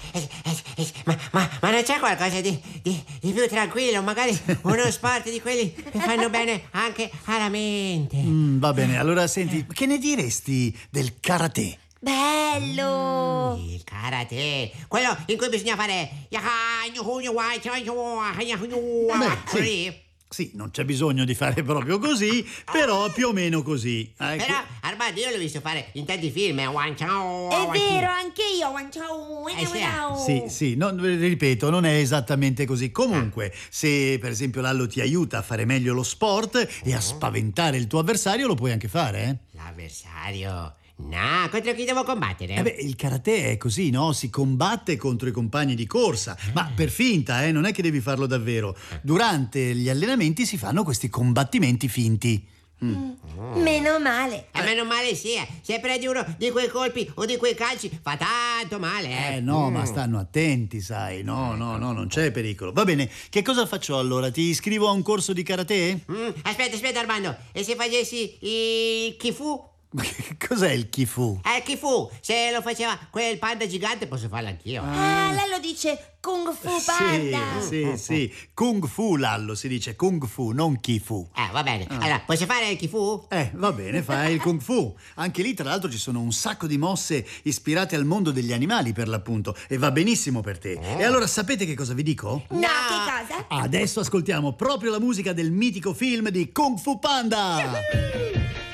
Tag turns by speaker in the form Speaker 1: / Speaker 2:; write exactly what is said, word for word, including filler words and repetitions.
Speaker 1: eh, eh, eh, ma, ma, ma non c'è qualcosa di, di, di più tranquillo? Magari uno sport di quelli che fanno bene anche alla mente.
Speaker 2: Mm, va bene, allora senti, che ne diresti del karate?
Speaker 3: Bello!
Speaker 1: Mm, il karate, quello in cui bisogna fare...
Speaker 2: Beh, sì. Sì, non c'è bisogno di fare proprio così, però più o meno così. Ecco.
Speaker 1: Però, Armando, io l'ho visto fare in tanti film. È
Speaker 3: È vero, anche io.
Speaker 1: Eh,
Speaker 2: Sì,
Speaker 1: sì.
Speaker 2: sì, non, ripeto, non è esattamente così. Comunque, se per esempio Lallo ti aiuta a fare meglio lo sport e a spaventare il tuo avversario, lo puoi anche fare, eh?
Speaker 1: L'avversario? No, contro chi devo combattere?
Speaker 2: Eh beh, il karate è così, no? Si combatte contro i compagni di corsa, ma per finta, eh? Non è che devi farlo davvero. Durante gli allenamenti si fanno questi combattimenti finti.
Speaker 3: Mm. Meno male.
Speaker 1: Eh, meno male sia. Se prendi uno di quei colpi o di quei calci, fa tanto male, eh.
Speaker 2: Eh no,
Speaker 1: mm.
Speaker 2: ma stanno attenti, sai. No, no, no, non c'è pericolo. Va bene, che cosa faccio allora? Ti iscrivo a un corso di karate?
Speaker 1: Mm, aspetta, aspetta, Armando. E se facessi il Kifu?
Speaker 2: Cos'è il Kifu?
Speaker 1: Eh, il Kifu. Se lo faceva quel panda gigante, posso farlo anch'io.
Speaker 3: Ah, Lallo dice Kung Fu Panda.
Speaker 2: Sì, sì, sì. Kung Fu, Lallo, si dice Kung Fu, non Kifu.
Speaker 1: Eh, va bene. Allora, posso fare il Kifu?
Speaker 2: Eh, va bene, fai il Kung Fu. Anche lì, tra l'altro, ci sono un sacco di mosse ispirate al mondo degli animali, per l'appunto. E va benissimo per te.
Speaker 1: Oh.
Speaker 2: E allora, sapete che cosa vi dico?
Speaker 3: No, che cosa?
Speaker 2: Adesso ascoltiamo proprio la musica del mitico film di Kung Fu Panda.